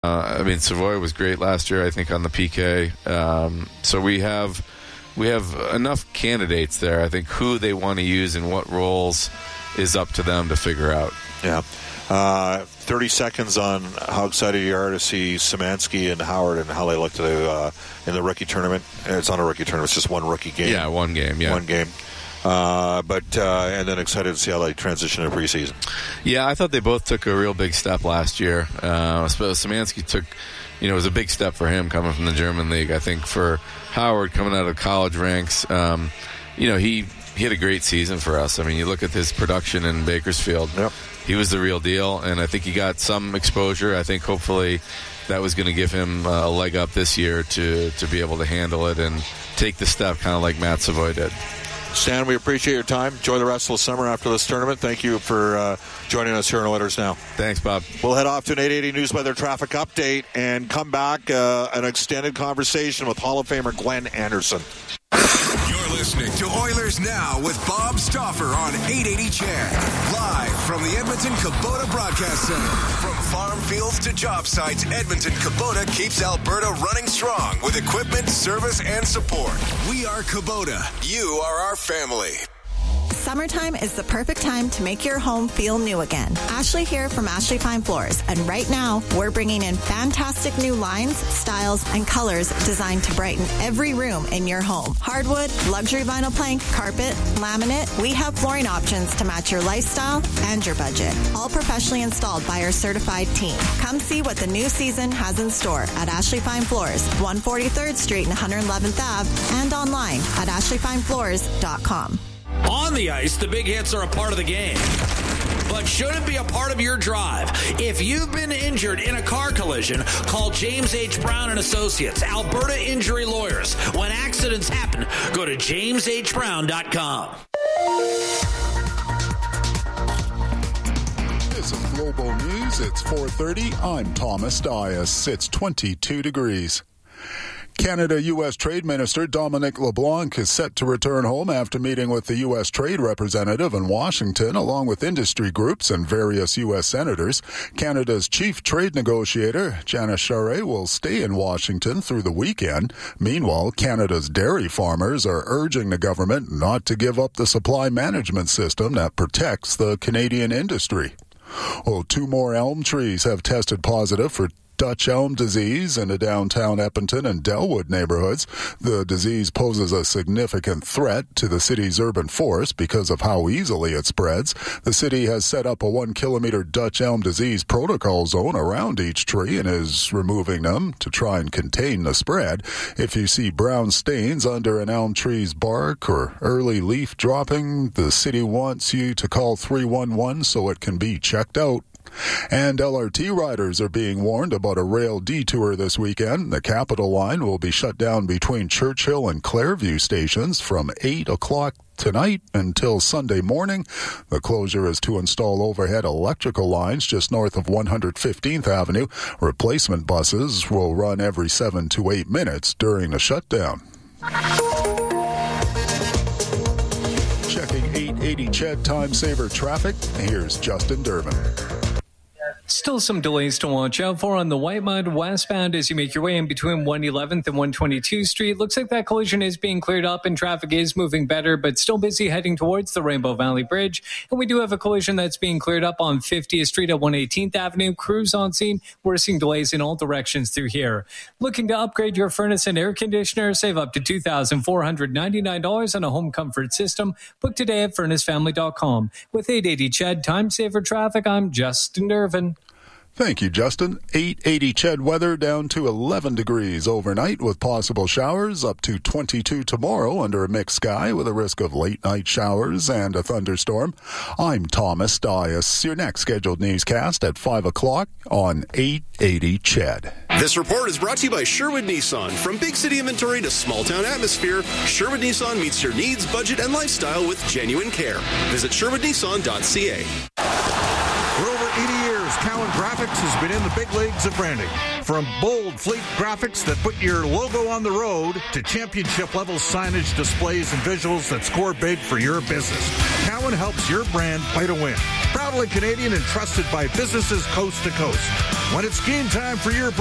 Savoy was great last year, I think, on the PK. So we have enough candidates there. I think who they want to use in what roles is up to them to figure out. Yeah. 30 seconds on how excited you are to see Szymanski and Howard and how they looked in the rookie tournament. It's not a rookie tournament. It's just one rookie game. Yeah, one game. Yeah. One game. And then excited to see how they transition in preseason. Yeah, I thought they both took a real big step last year. Szymanski took, it was a big step for him coming from the German league. I think for Howard coming out of college ranks, he had a great season for us. I mean, you look at his production in Bakersfield. Yep. He was the real deal, and I think he got some exposure. I think hopefully that was going to give him a leg up this year to be able to handle it and take the step kind of like Matt Savoy did. Stan, we appreciate your time. Enjoy the rest of the summer after this tournament. Thank you for joining us here on Oilers Now. Thanks, Bob. We'll head off to an 880 News Weather traffic update and come back an extended conversation with Hall of Famer Glenn Anderson. You're listening to Oilers Now with Bob Stauffer on 880 CHED. Live from the Edmonton Kubota Broadcast Center. From farm fields to job sites, Edmonton Kubota keeps Alberta running strong with equipment, service, and support. We are Kubota. You are our family. Summertime is the perfect time to make your home feel new again. Ashley here from Ashley Fine Floors, and right now we're bringing in fantastic new lines, styles, and colors designed to brighten every room in your home. Hardwood, luxury vinyl plank, carpet, laminate, we have flooring options to match your lifestyle and your budget. All professionally installed by our certified team. Come see what the new season has in store at Ashley Fine Floors, 143rd Street and 111th Ave, and online at ashleyfinefloors.com. On the ice, the big hits are a part of the game, but shouldn't be a part of your drive. If you've been injured in a car collision, call James H. Brown and Associates, Alberta Injury Lawyers. When accidents happen, go to jameshbrown.com. This is Global News. It's 4:30. I'm Thomas Dias. It's 22 degrees. Canada-U.S. Trade Minister Dominic LeBlanc is set to return home after meeting with the U.S. Trade Representative in Washington, along with industry groups and various U.S. senators. Canada's chief trade negotiator, Janice Charest, will stay in Washington through the weekend. Meanwhile, Canada's dairy farmers are urging the government not to give up the supply management system that protects the Canadian industry. Two more elm trees have tested positive for Dutch elm disease in the downtown Edmonton and Delwood neighborhoods. The disease poses a significant threat to the city's urban forest because of how easily it spreads. The city has set up a 1-kilometer Dutch elm disease protocol zone around each tree and is removing them to try and contain the spread. If you see brown stains under an elm tree's bark or early leaf dropping, the city wants you to call 311 so it can be checked out. And LRT riders are being warned about a rail detour this weekend. The Capital Line will be shut down between Churchill and Clairview stations from 8 o'clock tonight until Sunday morning. The closure is to install overhead electrical lines just north of 115th Avenue. Replacement buses will run every 7 to 8 minutes during the shutdown. Checking 880 CHED Time Saver traffic. Here's Justin Durbin. Still some delays to watch out for on the Whitemud westbound as you make your way in between 111th and 122nd Street. Looks like that collision is being cleared up and traffic is moving better, but still busy heading towards the Rainbow Valley Bridge. And we do have a collision that's being cleared up on 50th Street at 118th Avenue. Crews on scene. We're seeing delays in all directions through here. Looking to upgrade your furnace and air conditioner? Save up to $2,499 on a home comfort system. Book today at furnacefamily.com. With 880 CHED Time Saver Traffic, I'm Justin Durbin. Thank you, Justin. 880 CHED weather down to 11 degrees overnight with possible showers, up to 22 tomorrow under a mixed sky with a risk of late-night showers and a thunderstorm. I'm Thomas Dias. Your next scheduled newscast at 5 o'clock on 880 CHED. This report is brought to you by Sherwood Nissan. From big city inventory to small town atmosphere, Sherwood Nissan meets your needs, budget, and lifestyle with genuine care. Visit sherwoodnissan.ca. For over 80 years, Cowan Graphics has been in the big leagues of branding. From bold fleet graphics that put your logo on the road to championship-level signage displays and visuals that score big for your business. Cowan Cowan helps your brand play to win. Proudly Canadian and trusted by businesses coast to coast. When it's game time for your